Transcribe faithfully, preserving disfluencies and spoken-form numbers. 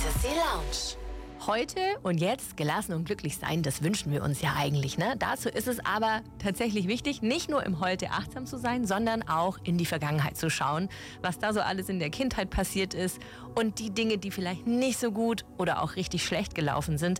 Fantasy Lounge. Heute und jetzt gelassen und glücklich sein, das wünschen wir uns ja eigentlich. Ne? Dazu ist es aber tatsächlich wichtig, nicht nur im Heute achtsam zu sein, sondern auch in die Vergangenheit zu schauen, was da so alles in der Kindheit passiert ist und die Dinge, die vielleicht nicht so gut oder auch richtig schlecht gelaufen sind,